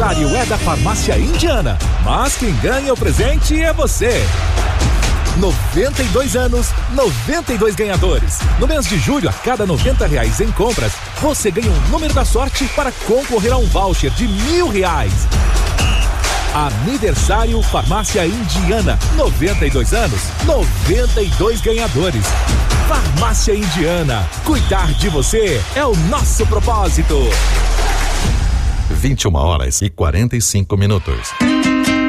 aniversário é da Farmácia Indiana, mas quem ganha o presente é você. 92 anos, 92 ganhadores. No mês de julho, a cada R$90 em compras, você ganha um número da sorte para concorrer a um voucher de R$1.000. Aniversário Farmácia Indiana, 92 anos, 92 ganhadores. Farmácia Indiana, cuidar de você é o nosso propósito. 21h45.